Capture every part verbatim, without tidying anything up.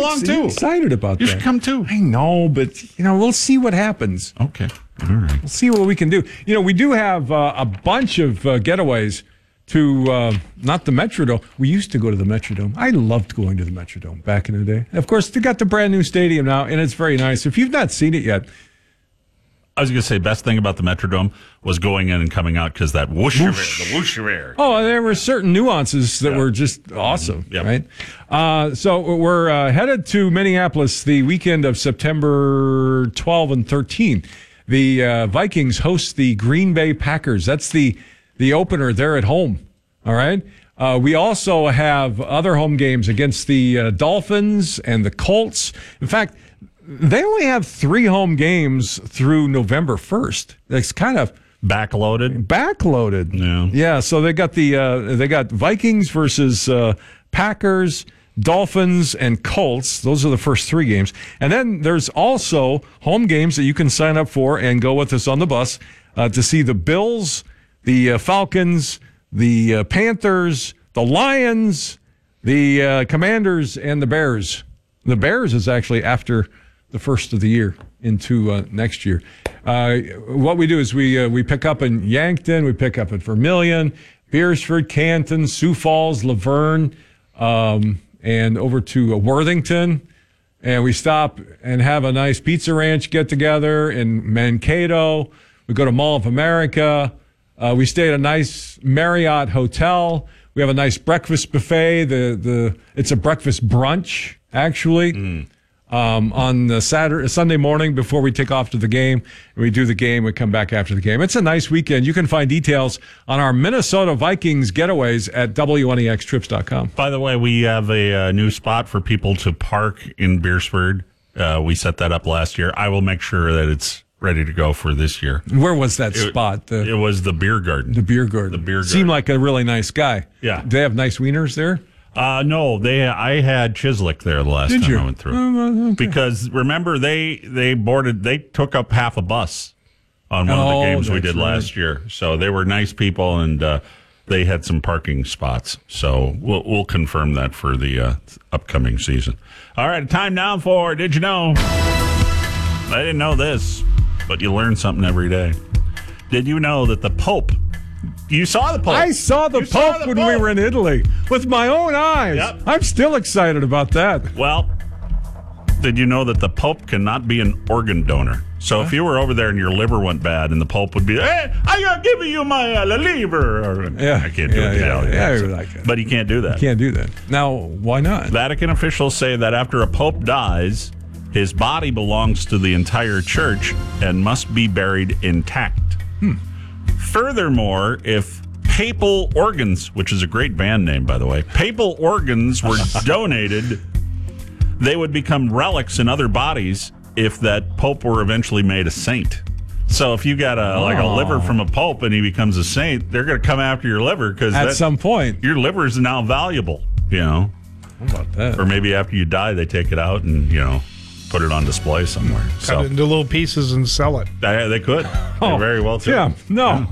along ex- too. Excited about you that. You should come too. I know, but you know, we'll see what happens. Okay, all right. We'll see what we can do. You know, we do have uh, a bunch of uh, getaways to uh, not the Metrodome. We used to go to the Metrodome. I loved going to the Metrodome back in the day. Of course, they got the brand new stadium now, and it's very nice. If you've not seen it yet. I was going to say, best thing about the Metrodome was going in and coming out because that whoosh, whoosh. the whoosh air. Oh, there were certain nuances that yeah. were just awesome, yep. right? Uh, so we're uh, headed to Minneapolis the weekend of September twelfth and thirteenth. The uh, Vikings host the Green Bay Packers. That's the the opener there at home, all right? Uh, we also have other home games against the uh, Dolphins and the Colts. In fact, they only have three home games through November first. That's kind of backloaded. Backloaded. Yeah. Yeah. So they got the uh, they got Vikings versus uh, Packers, Dolphins, and Colts. Those are the first three games, and then there's also home games that you can sign up for and go with us on the bus uh, to see the Bills, the uh, Falcons, the uh, Panthers, the Lions, the uh, Commanders, and the Bears. The Bears is actually after the first of the year into uh, next year. Uh, what we do is we uh, we pick up in Yankton, we pick up at Vermilion, Beersford, Canton, Sioux Falls, Laverne, um, and over to uh, Worthington. And we stop and have a nice pizza ranch get together in Mankato. We go to Mall of America. Uh, we stay at a nice Marriott hotel. We have a nice breakfast buffet. The the it's a breakfast brunch actually. Mm. Um, on the Saturday, Sunday morning before we take off to the game. We do the game, we come back after the game. It's a nice weekend. You can find details on our Minnesota Vikings getaways at W N E X trips dot com. By the way, we have a, a new spot for people to park in Beersford. Uh, we set that up last year. I will make sure that it's ready to go for this year. Where was that it, spot? The, it was the beer garden. The beer garden. The beer garden. Seemed like a really nice guy. Yeah. Do they have nice wieners there? Uh, no, they. I had Chislik there the last Did time you? I went through. Oh, okay. Because remember, they they boarded, they took up half a bus on one oh, of the games we did right. last year. So they were nice people, and uh, they had some parking spots. So we'll we'll confirm that for the uh, upcoming season. All right, time now for Did You Know? I didn't know this, but you learn something every day. Did you know that the Pope? You saw the Pope. I saw the you Pope saw the when Pope. we were in Italy with my own eyes. Yep. I'm still excited about that. Well, did you know that the Pope cannot be an organ donor? So huh? if you were over there and your liver went bad and the Pope would be, hey, I'm giving you my uh, liver. Or, yeah. I can't do yeah, it. Yeah, yeah, yeah, so, like it. But he can't do that. He can't do that. Now, why not? Vatican officials say that after a Pope dies, his body belongs to the entire church and must be buried intact. Hmm. Furthermore, if papal organs, which is a great band name, by the way, papal organs were donated, they would become relics in other bodies if that pope were eventually made a saint. So if you got a like a liver from a pope and he becomes a saint, they're going to come after your liver because at some point your liver is now valuable. You know, how about that? Or maybe after you die, they take it out and you know put it on display somewhere. Cut so it into little pieces and sell it. They, they could. Oh, they very well too. Yeah. No. Yeah.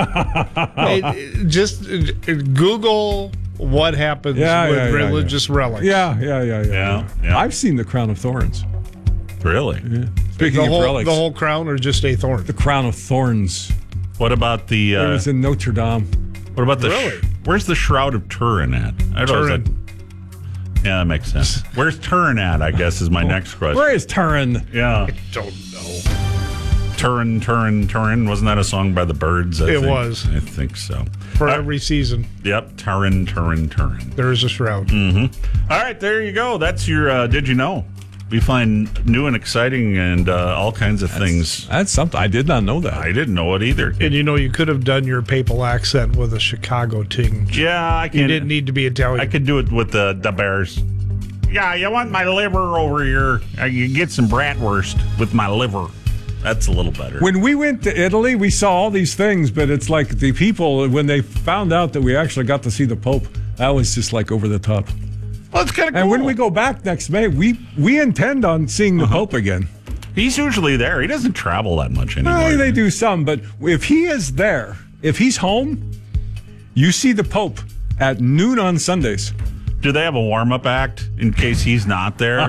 Hey, just Google what happens yeah, with yeah, yeah, religious yeah. relics. Yeah, yeah, yeah, yeah, yeah, yeah. I've seen the crown of thorns. Really? Yeah. Speaking the of whole, relics, the whole crown or just a thorn? the crown of thorns. What about the? Uh, it was in Notre Dame. What about the? Really? Sh- where's the Shroud of Turin at? I don't know. Turin. Yeah, that makes sense. Where's Turin at? I guess is my next question. Where is Turin? Yeah, I don't know. Turin, Turin, Turin. Wasn't that a song by the Birds? I It think? was. I think so. For uh, every season. Yep, Turin, Turin, Turin. There is a shroud. Mm-hmm. All right, there you go. That's your uh, Did You Know? We find new and exciting and uh, all kinds of That's, things. That's something. I did not know that. I didn't know it either. And you know, you could have done your papal accent with a Chicago tinge. Yeah, I can. You didn't need to be Italian. I could do it with the, the Bears. Yeah, you want my liver over here? I can get some bratwurst with my liver. That's a little better. When we went to Italy, we saw all these things, but it's like the people, when they found out that we actually got to see the Pope, that was just like over the top. Well, it's kind of cool. And when we go back next May, we we intend on seeing the Uh-huh. Pope again. He's usually there. He doesn't travel that much anymore. Well, they do some, but if he is there, if he's home, you see the Pope at noon on Sundays. Do they have a warm-up act in case he's not there?